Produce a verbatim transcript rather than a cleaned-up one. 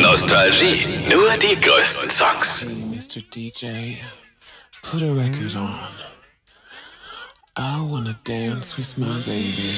Nostalgie, nur die größten Songs. Mister D J, put a record on. I wanna dance with my baby.